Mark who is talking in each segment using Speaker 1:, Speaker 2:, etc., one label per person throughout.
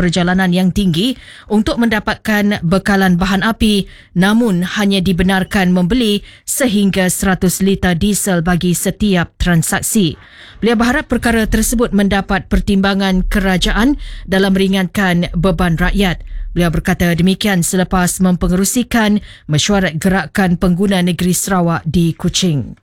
Speaker 1: perjalanan yang tinggi untuk mendapatkan bekalan bahan api, namun hanya dibenarkan membeli sehingga 100 liter diesel bagi setiap transaksi. Beliau berharap perkara tersebut mendapat pertimbangan kerajaan dalam meringankan beban rakyat. Beliau berkata demikian selepas mempengerusikan mesyuarat gerakan pengguna negeri Sarawak di Kuching.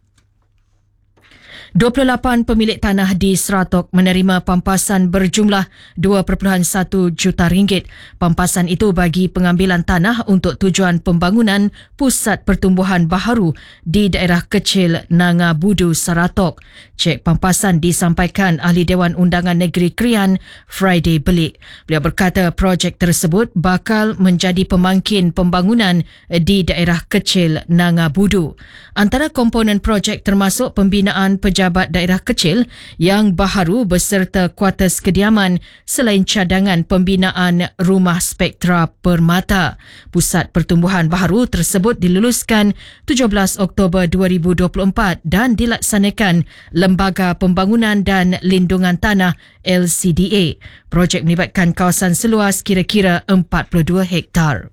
Speaker 1: 28 pemilik tanah di Seratok menerima pampasan berjumlah 2.1 juta ringgit. Pampasan itu bagi pengambilan tanah untuk tujuan pembangunan pusat pertumbuhan baharu di daerah kecil Nangabudu, Seratok. Cek pampasan disampaikan Ahli Dewan Undangan Negeri Krian Friday Belik. Beliau berkata projek tersebut bakal menjadi pemangkin pembangunan di daerah kecil Nangabudu. Antara komponen projek termasuk pembinaan pejabat daerah kecil yang baharu beserta kuartus kediaman selain cadangan pembinaan rumah Spektra Permata. Pusat pertumbuhan baharu tersebut diluluskan 17 Oktober 2024 dan dilaksanakan Lembaga Pembangunan dan Lindungan Tanah LCDA. Projek melibatkan kawasan seluas kira-kira 42 hektar.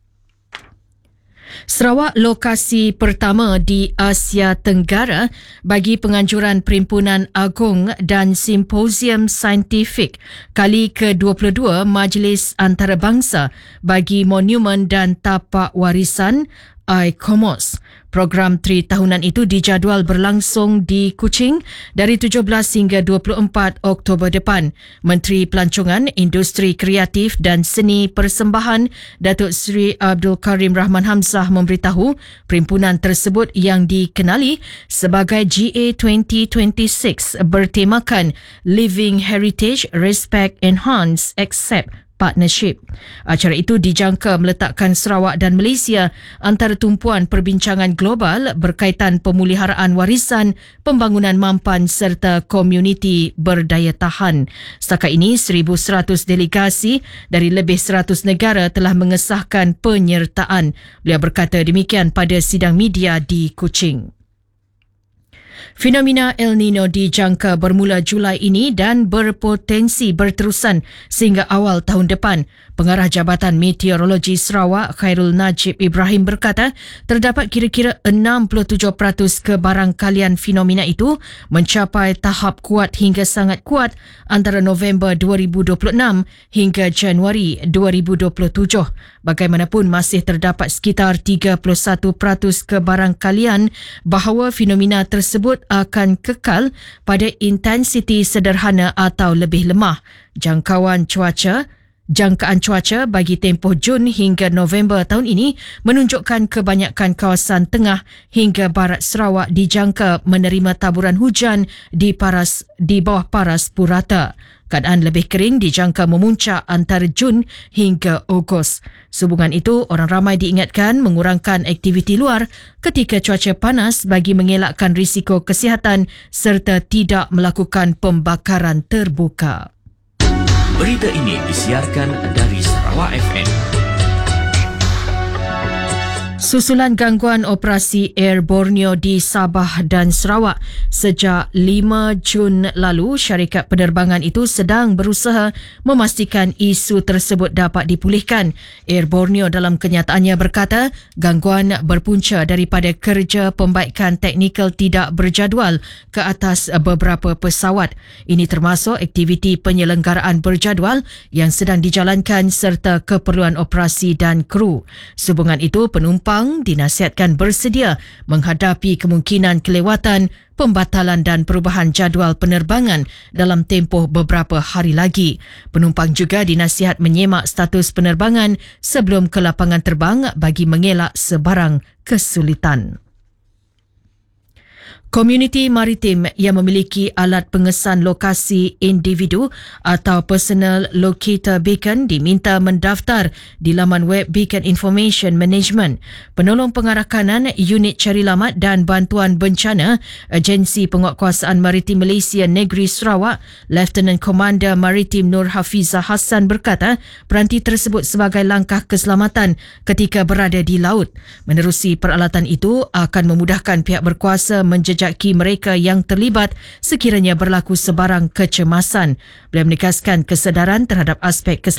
Speaker 1: Sarawak lokasi pertama di Asia Tenggara bagi penganjuran Perhimpunan Agung dan Simposium Saintifik kali ke-22 Majlis Antarabangsa bagi Monumen dan Tapak Warisan ICOMOS. Program 3 tahunan itu dijadual berlangsung di Kuching dari 17 hingga 24 Oktober depan. Menteri Pelancongan, Industri Kreatif dan Seni Persembahan Datuk Seri Abdul Karim Rahman Hamzah memberitahu perhimpunan tersebut yang dikenali sebagai GA 2026 bertemakan Living Heritage, Respect, Enhance, Accept, Partnership. Acara itu dijangka meletakkan Sarawak dan Malaysia antara tumpuan perbincangan global berkaitan pemuliharaan warisan, pembangunan mampan serta komuniti berdaya tahan. Setakat ini, 1,100 delegasi dari lebih 100 negara telah mengesahkan penyertaan. Beliau berkata demikian pada sidang media di Kuching. Fenomena El Nino dijangka bermula Julai ini dan berpotensi berterusan sehingga awal tahun depan. Pengarah Jabatan Meteorologi Sarawak Khairul Najib Ibrahim berkata terdapat kira-kira 67% kebarangkalian fenomena itu mencapai tahap kuat hingga sangat kuat antara November 2026 hingga Januari 2027. Bagaimanapun masih terdapat sekitar 31% kebarangkalian bahawa fenomena tersebut akan kekal pada intensiti sederhana atau lebih lemah. Jangkaan cuaca bagi tempoh Jun hingga November tahun ini menunjukkan kebanyakan kawasan tengah hingga barat Sarawak dijangka menerima taburan hujan di bawah paras purata. Keadaan lebih kering dijangka memuncak antara Jun hingga Ogos. Sehubungan itu, orang ramai diingatkan mengurangkan aktiviti luar ketika cuaca panas bagi mengelakkan risiko kesihatan serta tidak melakukan pembakaran terbuka.
Speaker 2: Berita ini disiarkan dari Sarawak FM.
Speaker 1: Susulan gangguan operasi Air Borneo di Sabah dan Sarawak sejak 5 Jun lalu, syarikat penerbangan itu sedang berusaha memastikan isu tersebut dapat dipulihkan. Air Borneo dalam kenyataannya berkata gangguan berpunca daripada kerja pembaikan teknikal tidak berjadual ke atas beberapa pesawat. Ini termasuk aktiviti penyelenggaraan berjadual yang sedang dijalankan serta keperluan operasi dan kru. Sehubungan itu, penumpang dinasihatkan bersedia menghadapi kemungkinan kelewatan, pembatalan dan perubahan jadual penerbangan dalam tempoh beberapa hari lagi. Penumpang juga dinasihat menyemak status penerbangan sebelum ke lapangan terbang bagi mengelak sebarang kesulitan. Komuniti maritim yang memiliki alat pengesan lokasi individu atau Personal Locator Beacon diminta mendaftar di laman web Beacon Information Management. Penolong pengarah kanan Unit Cari Lamat dan Bantuan Bencana Agensi Penguatkuasaan Maritim Malaysia Negeri Sarawak, Lieutenant Commander Maritim Nur Hafizah Hassan berkata peranti tersebut sebagai langkah keselamatan ketika berada di laut. Menerusi peralatan itu akan memudahkan pihak berkuasa menjejaki mereka yang terlibat sekiranya berlaku sebarang kecemasan. Beliau menegaskan kesedaran terhadap aspek keselamatan